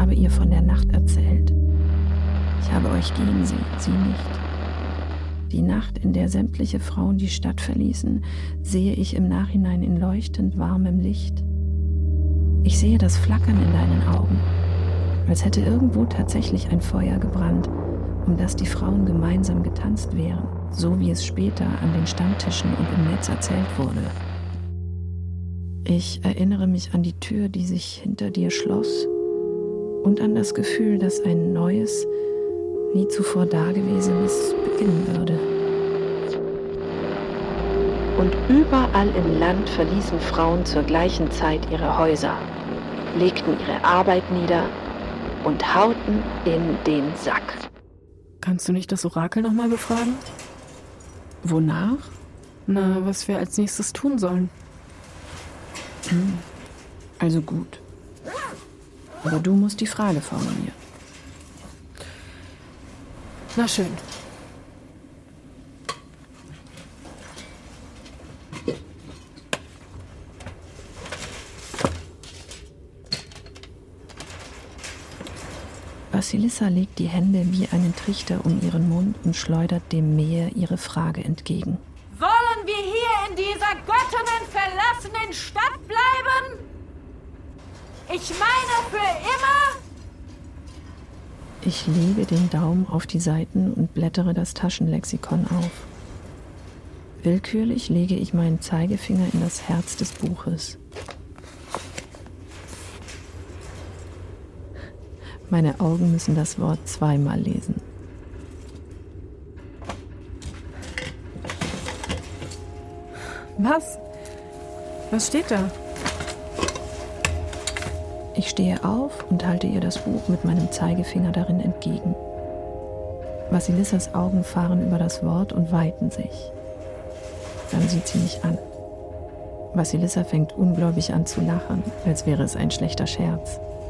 habe ihr von der Nacht erzählt. Ich habe euch gehen sehen, sie nicht. Die Nacht, in der sämtliche Frauen die Stadt verließen, sehe ich im Nachhinein in leuchtend warmem Licht. Ich sehe das Flackern in deinen Augen, als hätte irgendwo tatsächlich ein Feuer gebrannt, um das die Frauen gemeinsam getanzt wären, so wie es später an den Stammtischen und im Netz erzählt wurde. Ich erinnere mich an die Tür, die sich hinter dir schloss, und an das Gefühl, dass ein neues, nie zuvor Dagewesenes beginnen würde. Und überall im Land verließen Frauen zur gleichen Zeit ihre Häuser, legten ihre Arbeit nieder und hauten in den Sack. Kannst du nicht das Orakel nochmal befragen? Wonach? Na, was wir als nächstes tun sollen. Also gut. Aber du musst die Frage formulieren. Na schön. Vasilissa legt die Hände wie einen Trichter um ihren Mund und schleudert dem Meer ihre Frage entgegen. Wollen wir hier in dieser göttinnenverlassenen Stadt bleiben? Ich meine für immer? Ich lege den Daumen auf die Seiten und blättere das Taschenlexikon auf. Willkürlich lege ich meinen Zeigefinger in das Herz des Buches. Meine Augen müssen das Wort zweimal lesen. Was? Was steht da? Ich stehe auf und halte ihr das Buch mit meinem Zeigefinger darin entgegen. Vasilissas Augen fahren über das Wort und weiten sich. Dann sieht sie mich an. Vasilissa fängt ungläubig an zu lachen, als wäre es ein schlechter Scherz.